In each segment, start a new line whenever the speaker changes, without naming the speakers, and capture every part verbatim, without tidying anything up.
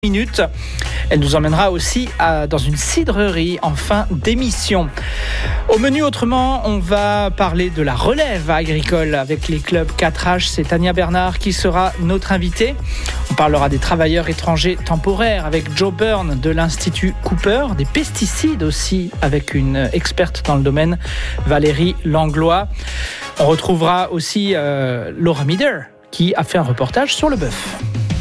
minutes. Elle nous emmènera aussi à, dans une cidrerie en fin d'émission. Au menu autrement, on va parler de la relève agricole avec les clubs quatre H. C'est Tania Bernard qui sera notre invitée. On parlera des travailleurs étrangers temporaires avec Joe Byrne de l'Institut Cooper, des pesticides aussi avec une experte dans le domaine, Valérie Langlois. On retrouvera aussi euh, Laura Mieder qui a fait un reportage sur le bœuf.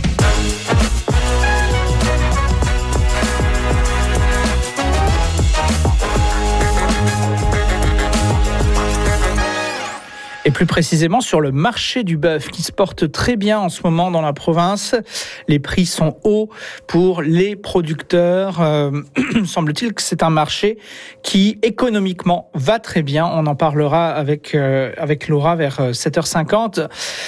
Et plus précisément sur le marché du bœuf qui se porte très bien en ce moment dans la province. Les prix sont hauts pour les producteurs. Euh, semble-t-il que c'est un marché qui économiquement va très bien. On en parlera avec, euh, avec Laura vers sept heures cinquante.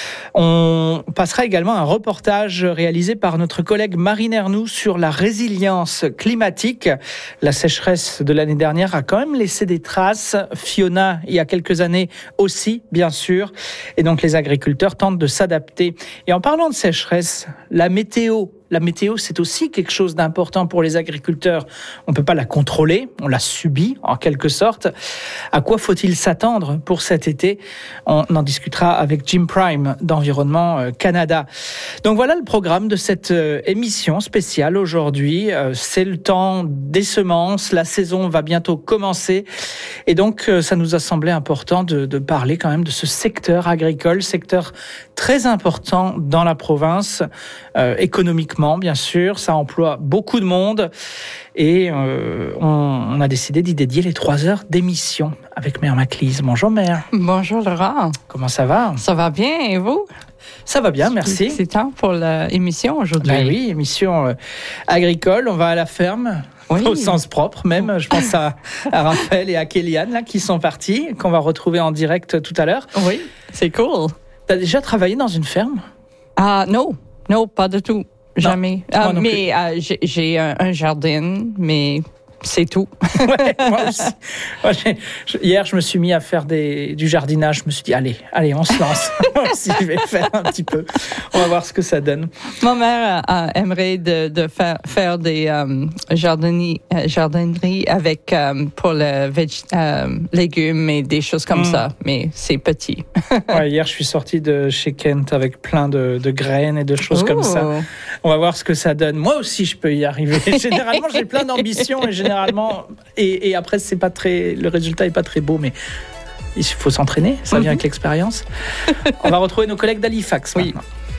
On passera également un reportage réalisé par notre collègue Marine Ernoux sur la résilience climatique. La sécheresse de l'année dernière a quand même laissé des traces. Fiona, il y a quelques années aussi, bien sûr. Et donc, les agriculteurs tentent de s'adapter. Et en parlant de sécheresse, la météo, la météo, c'est aussi quelque chose d'important pour les agriculteurs. On ne peut pas la contrôler, on la subit en quelque sorte. À quoi faut-il s'attendre pour cet été ? On en discutera avec Jim Prime d'Environnement Canada. Donc voilà le programme de cette émission spéciale aujourd'hui. C'est le temps des semences, la saison va bientôt commencer. Et donc ça nous a semblé important de, de parler quand même de ce secteur agricole, secteur très important dans la province, euh, économiquement. Bien sûr, ça emploie beaucoup de monde et euh, on, on a décidé d'y dédier les trois heures d'émission avec Mère Maclise. Bonjour Mère.
Bonjour Laurent.
Comment ça va?
Ça va bien et vous?
Ça va bien, merci.
C'est temps pour l'émission aujourd'hui.
Ben oui, émission euh, agricole, on va à la ferme. Oui. Au sens propre même, je pense à, à Raphaël et à Kéliane là, qui sont partis, qu'on va retrouver en direct tout à l'heure.
Oui, c'est cool.
Tu as déjà travaillé dans une ferme? Ah
uh, non, non, pas du tout. Jamais.
Non,
uh, mais uh, j'ai, j'ai un, un jardin, mais c'est tout.
Ouais, moi aussi. Moi, j'ai, je, hier, je me suis mis à faire des, du jardinage. Je me suis dit, allez, allez, on se lance. Moi aussi, je vais faire un petit peu. On va voir ce que ça donne.
Ma mère euh, aimerait de, de faire, faire des euh, jardineries, euh, jardineries avec euh, pour les vég- euh, légumes et des choses comme mm. ça, mais c'est petit.
Ouais, hier, je suis sorti de chez Kent avec plein de, de graines et de choses Ooh. Comme ça. On va voir ce que ça donne. Moi aussi, je peux y arriver. Généralement, j'ai plein d'ambitions et généralement Généralement, et, et après, c'est pas très, le résultat n'est pas très beau, mais il faut s'entraîner, ça vient mm-hmm. avec l'expérience. On va retrouver nos collègues d'Halifax oui. maintenant.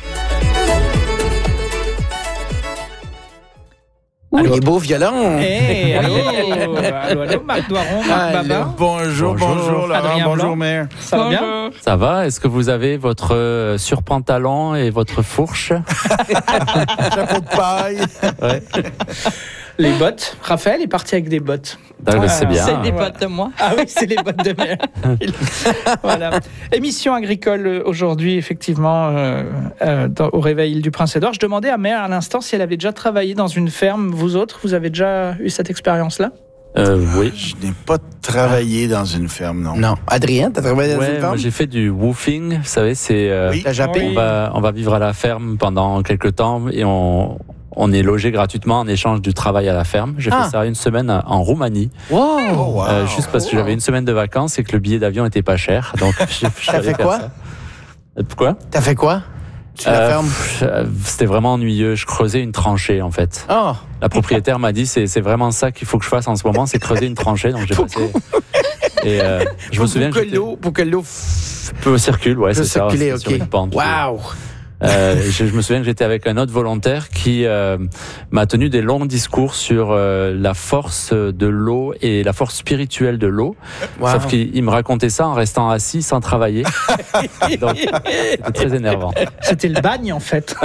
Allô, les beaux violons.
Hey, allô, allô, allô, Marc Doiron, Marc Baba.
Bonjour, bonjour, bonjour Laurent,
Adrien
bonjour Mère.
Ça va bien?
Ça va, est-ce que vous avez votre surpantalon et votre fourche?
Chapeau de paille.
Ouais.
Les bottes. Raphaël est parti avec des bottes.
Ah, c'est bien.
C'est des bottes de moi.
Ah oui, c'est les bottes de Mère. Voilà. Émission agricole aujourd'hui, effectivement, euh, euh, dans, au réveil du Prince-Édouard. Je demandais à Mère à l'instant si elle avait déjà travaillé dans une ferme. Vous autres, vous avez déjà eu cette expérience-là?
Euh, oui.
Je n'ai pas travaillé dans une ferme, non.
Non. Adrien, tu as travaillé dans
ouais,
une ferme?
Moi, j'ai fait du woofing. Vous savez, c'est. Euh,
oui, t'as jappé.
On va, on va vivre à la ferme pendant quelques temps et on. On est logé gratuitement en échange du travail à la ferme. J'ai ah. fait ça une semaine en Roumanie.
Wow. Oh, wow.
Euh, juste parce que j'avais une semaine de vacances et que le billet d'avion était pas cher. Donc, je, je
T'as fait quoi?
Ça. Pourquoi?
T'as fait quoi? Sur
euh,
la ferme?
C'était vraiment ennuyeux. Je creusais une tranchée, en fait.
Oh.
La propriétaire m'a dit, c'est, c'est vraiment ça qu'il faut que je fasse en ce moment, c'est creuser une tranchée. Donc, j'ai passé. Et euh, je me souviens
pour que,
que
l'eau, pour que l'eau
f... circule, ouais, c'est
circuler,
ça.
Circuler, ok.
Pente,
wow.
Euh, je, je me souviens que j'étais avec un autre volontaire qui euh, m'a tenu des longs discours sur euh, la force de l'eau et la force spirituelle de l'eau. Wow. Sauf qu'il il me racontait ça en restant assis sans travailler. Donc, c'était très énervant.
C'était le bagne, en fait.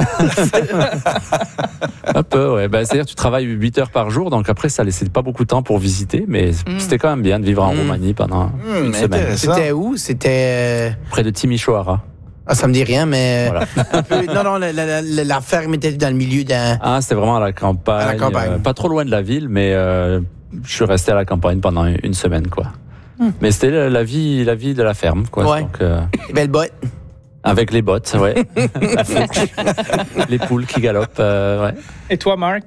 Un peu, ouais. Ben, c'est-à-dire que tu travailles huit heures par jour, donc après, ça laissait pas beaucoup de temps pour visiter, mais mm. c'était quand même bien de vivre en mm. Roumanie pendant mm, une semaine.
C'était où? C'était...
Près de Timișoara.
Ah, ça me dit rien, mais voilà. un peu, non, non, la, la, la, la ferme était dans le milieu d'un.
Ah, c'était vraiment à la campagne,
à la campagne.
Euh, pas trop loin de la ville, mais euh, je suis resté à la campagne pendant une semaine, quoi. Hmm. Mais c'était la, la vie, la vie de la ferme, quoi.
Ouais.
Donc, euh...
belle botte.
Avec les bottes, ouais. La fourche. Les poules qui galopent, euh, ouais.
Et toi, Marc?